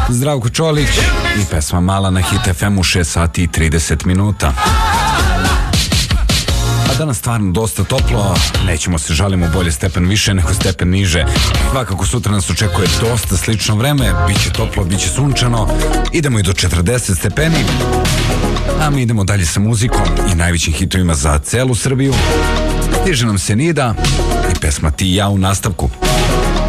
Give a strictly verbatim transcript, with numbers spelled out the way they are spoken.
Zdravko Čolić i pesma Mala na Hit F M u šest sati i trideset minuta. A danas stvarno dosta toplo, nećemo se žalimo, bolje stepen više nego stepen niže. Svakako sutra nas očekuje dosta slično vreme, bit će toplo, bit će sunčano, idemo i do četrdeset stepeni, a mi idemo dalje sa muzikom i najvećim hitovima za celu Srbiju. Stiže nam se Nida i pesma Ti i ja u nastavku.